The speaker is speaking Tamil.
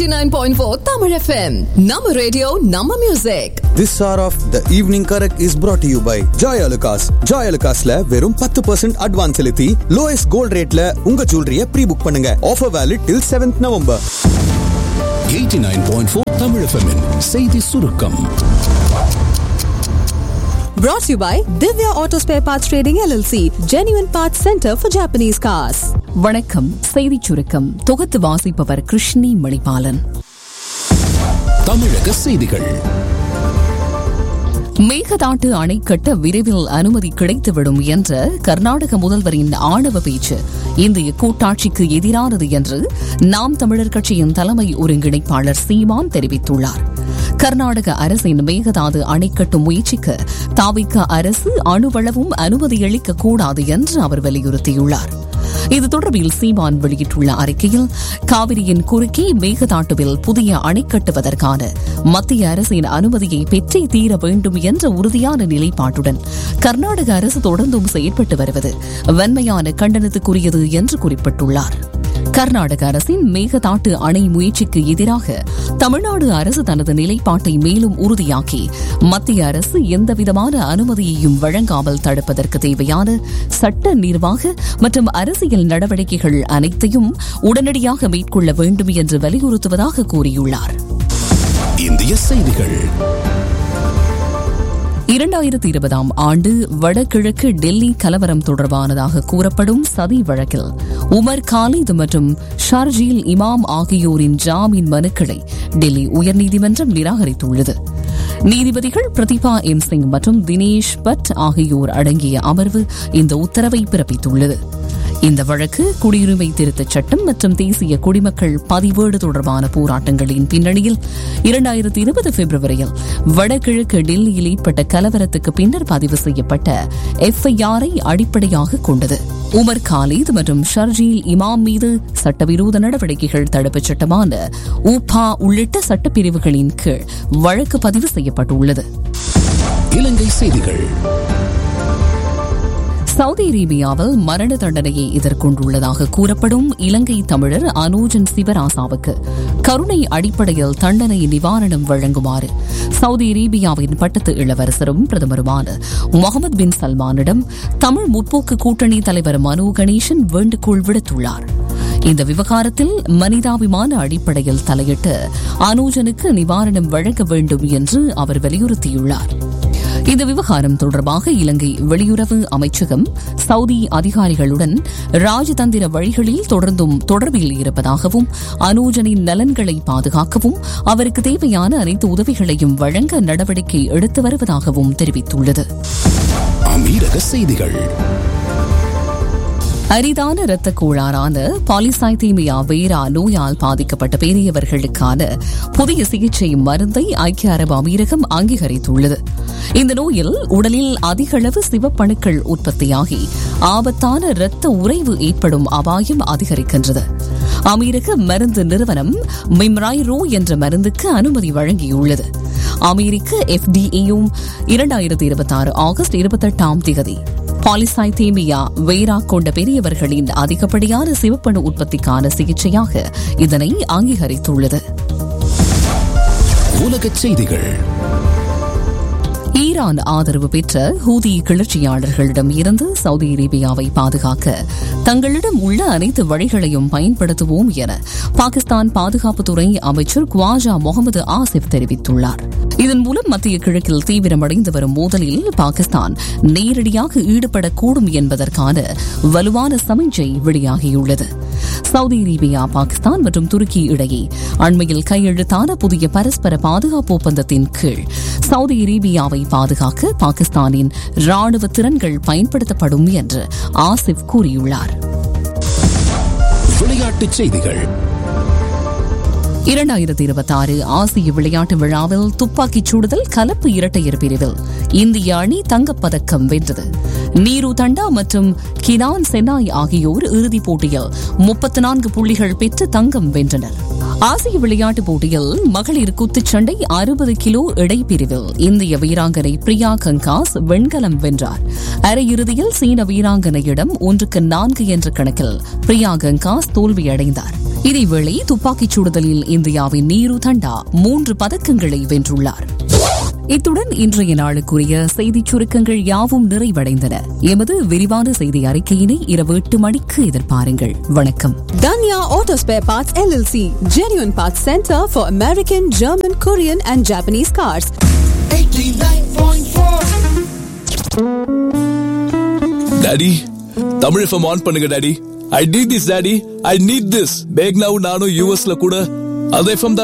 89.4 Tamil FM. Nama radio, Nama music. This hour of the evening correct is brought to you by Joy Alucas. Joy Alucasல வெறும் 10% advance செலுத்தி lowest gold rateல உங்க jewelry pre-book பண்ணுங்க. Offer valid till 7th November. 89.4 Tamil FM செய்தி சுருக்கம். Brought to you by Divya Auto Spare Parts Trading LLC, Genuine Parts Center for Japanese Cars. வணக்கம். செய்திச் சுருக்கம் தொகுத்து வாசிப்பவர் கிருஷ்ணி மணிபாலன். தமிழக செய்திகள். மேகதாட்டு அணை கட்ட விரைவில் அனுமதி கிடைத்துவிடும் என்ற கர்நாடக முதல்வரின் ஆணவ பேச்சு இந்திய கூட்டாட்சிக்கு எதிரானது என்று நாம் தமிழர் கட்சியின் தலைமை ஒருங்கிணைப்பாளர் சீமான் தெரிவித்துள்ளார். கர்நாடக அரசின் மேகதாது அணை கட்டும் முயற்சிக்கு தாவிக அரசு அணுவளவும் அனுமதியளிக்க கூடாது என்று அவர் வலியுறுத்தியுள்ளார். இது தொடர்பில் சீமான் வெளியிட்டுள்ள அறிக்கையில் காவிரியின் குறுக்கே மேகதாட்டுவில் புதிய அணை கட்டுவதற்கான மத்திய அரசின் அனுமதியை பெற்றே தீர வேண்டும் என்ற உறுதியான நிலைப்பாட்டுடன் கர்நாடக அரசு தொடர்ந்தும் செயற்பட்டு வருவது வன்மையான கண்டனத்துக்குரியது என்று குறிப்பிட்டுள்ளார். கர்நாடக அரசின் மேகதாட்டு அணை முயற்சிக்கு எதிராக தமிழ்நாடு அரசு தனது நிலைப்பாட்டை மேலும் உறுதியாக்கி மத்திய அரசு எந்தவிதமான அனுமதியையும் வழங்காமல் தடுப்பதற்கு தேவையான சட்ட நிர்வாக மற்றும் அரசியல் நடவடிக்கைகள் அனைத்தையும் உடனடியாக மேற்கொள்ள வேண்டும் என்று வலியுறுத்துவதாக கூறியுள்ளார். இந்திய செய்திகள். 2020 ஆண்டு வடகிழக்கு டெல்லி கலவரம் தொடர்பானதாக கூறப்படும் சதி வழக்கில் உமர் காலித் மற்றும் ஷர்ஜீல் இமாம் ஆகியோரின் ஜாமீன் மனுக்களை டெல்லி உயர்நீதிமன்றம் நிராகரித்துள்ளது. நீதிபதிகள் பிரதிபா எம் சிங் மற்றும் தினேஷ் பட் ஆகியோர் அடங்கிய அமர்வு இந்த உத்தரவை பிறப்பித்துள்ளது. இந்த வழக்கு குடியுரிமை திருத்தச் சட்டம் மற்றும் தேசிய குடிமக்கள் பதிவேடு தொடர்பான போராட்டங்களின் பின்னணியில் 2020 பிப்ரவரியில் வடகிழக்கு டெல்லியில் ஏற்பட்ட கலவரத்துக்கு பின்னர் பதிவு செய்யப்பட்ட எஃப்ஐஆரை அடிப்படையாக கொண்டது. உமர் காலித் மற்றும் ஷர்ஜீல் இமாம் மீது சட்டவிரோத நடவடிக்கைகள் தடுப்புச் சட்டமான ஊபா உள்ளிட்ட சட்டப்பிரிவுகளின் கீழ் வழக்கு பதிவு செய்யப்பட்டுள்ளது. இலங்கை செய்திகள். சவுதி அரேபியாவில் மரண தண்டனையை எதிர்கொண்டுள்ளதாக கூறப்படும் இலங்கை தமிழர் அனோஜன் சிவராசாவுக்கு கருணை அடிப்படையில் தண்டனை நிவாரணம் வழங்குமாறு சவுதி அரேபியாவின் பட்டத்து இளவரசரும் பிரதமருமான முகமது பின் சல்மானிடம் தமிழ் முற்போக்கு கூட்டணி தலைவர் மனோ கணேசன் வேண்டுகோள் விடுத்துள்ளார். இந்த விவகாரத்தில் மனிதாபிமான அடிப்படையில் தலையிட்டு அனோஜனுக்கு நிவாரணம் வழங்க வேண்டும் என்று அவர் வலியுறுத்தியுள்ளார். இந்த விவகாரம் தொடர்பாக இலங்கை வெளியுறவு அமைச்சகம் சவுதி அதிகாரிகளுடன் ராஜதந்திர வழிகளில் தொடர்ந்தும் தொடர்பில் இருப்பதாகவும் அனோஜனின் நலன்களை பாதுகாக்கவும் அவருக்கு தேவையான அனைத்து உதவிகளையும் வழங்க நடவடிக்கை எடுத்து வருவதாகவும் தெரிவித்துள்ளது. அமீரக செய்திகள். அரிதான இரத்த கோளாறான பாலிசைதீமியா வேரா நோயால் பாதிக்கப்பட்ட பெரியவர்களுக்கான புதிய சிகிச்சை மருந்தை ஐக்கிய அரபு அமீரகம் அங்கீகரித்துள்ளது. இந்த நோயில் உடலில் அதிக அளவு சிவப்பணுக்கள் உற்பத்தியாகி ஆபத்தான இரத்த உறைவு ஏற்படும் அபாயம் அதிகரிக்கின்றது. அமீரக மருந்து நிறுவனம் மிம்ராய்ரோ என்ற மருந்துக்கு அனுமதி வழங்கியுள்ளது. அமெரிக்க FDA-யும் 2026 ஆகஸ்ட் 28 பாலிசைதீமியா வேரா கொண்ட பெரியவர்களின் அதிகப்படியான சிவப்பணு உற்பத்திக்கான சிகிச்சையாக இதனை அங்கீகரித்துள்ளது. உலகச் செய்திகள். ஈரான் ஆதரவு பெற்ற ஹூதி கிளர்ச்சியாளர்களிடம் இருந்து சவுதி அரேபியாவை பாதுகாக்க தங்களிடம் உள்ள அனைத்து வழிகளையும் பயன்படுத்துவோம் என பாகிஸ்தான் பாதுகாப்புத்துறை அமைச்சர் குவாஜா முகமது ஆசிப் தெரிவித்துள்ளார். இதன் மூலம் மத்திய கிழக்கில் தீவிரமடைந்து வரும் மோதலில் பாகிஸ்தான் நேரடியாக ஈடுபடக்கூடும் என்பதற்கான வலுவான சமிஞ்சை வெளியாகியுள்ளது. சவுதி அரேபியா, பாகிஸ்தான் மற்றும் துருக்கி இடையே அண்மையில் கையெழுத்தான புதிய பரஸ்பர பாதுகாப்பு ஒப்பந்தத்தின் கீழ் சவுதி அரேபியாவை பாதுகாக்க பாகிஸ்தானின் ராணுவ திறன்கள் பயன்படுத்தப்படும் என்று ஆசிப் கூறியுள்ளார். விளையாட்டுச் செய்திகள். 2026 ஆசிய விளையாட்டு விழாவில் துப்பாக்கிச் சுடுதல் கலப்பு இரட்டையர் பிரிவில் இந்திய அணி தங்கப்பதக்கம் வென்றது. நீரு தண்டா மற்றும் கினான் செனாய் ஆகியோர் இறுதிப் போட்டியில் 34 புள்ளிகள் பெற்று தங்கம் வென்றனர். ஆசிய விளையாட்டுப் போட்டியில் மகளிர் குத்துச்சண்டை 60 கிலோ எடைப்பிரிவில் இந்திய வீராங்கனை பிரியா கங்காஸ் வெண்கலம் வென்றார். அரையிறுதியில் சீன வீராங்கனையிடம் 1-4 என்ற கணக்கில் பிரியா கங்காஸ் தோல்வியடைந்தார். இதேவேளை துப்பாக்கிச் சுடுதலில் இந்தியாவின் நீரு தண்டா 3 பதக்கங்களை வென்றுள்ளார். இத்துடன் இன்றைய நாளுக்குரிய செய்திச் சுருக்கங்கள் யாவும் நிறைவடைந்தன. எமது விரிவான செய்தி அறிக்கையினை இரவு 8 மணிக்கு எதிர்பாருங்கள். வணக்கம். Danya Auto Spare Parts LLC, Genuine Parts Center for American, German, Korean and Japanese cars. 89.4 daddy, Tamil FM on பண்ணுங்க daddy. I need this daddy. I need this. Back நவ நானும் யுஎஸ்ல கூட அதே FM